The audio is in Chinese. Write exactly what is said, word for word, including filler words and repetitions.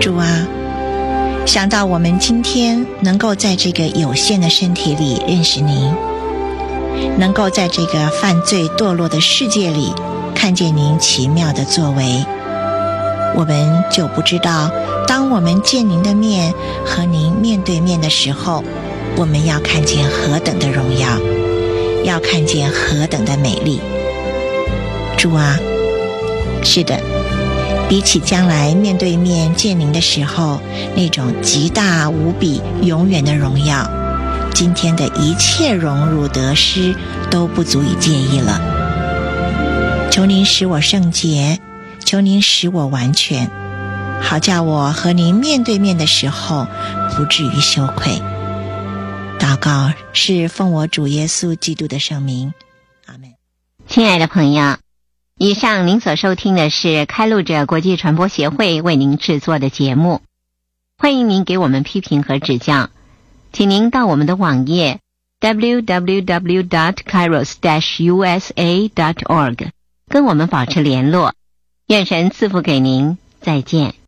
主啊，想到我们今天能够在这个有限的身体里认识您，能够在这个犯罪堕落的世界里看见您奇妙的作为，我们就不知道当我们见您的面和您面对面的时候，我们要看见何等的荣耀，要看见何等的美丽。主啊，是的，比起将来面对面见您的时候那种极大无比永远的荣耀，今天的一切荣辱得失都不足以介意了。求您使我圣洁，求您使我完全，好叫我和您面对面的时候不至于羞愧。祷告是奉我主耶稣基督的圣名，阿们。 亲爱的朋友，以上您所收听的是开路者国际传播协会为您制作的节目，欢迎您给我们批评和指教，请您到我们的网页 double-u double-u double-u dot kairos dash u s a dot org 跟我们保持联络。愿神赐福给您，再见。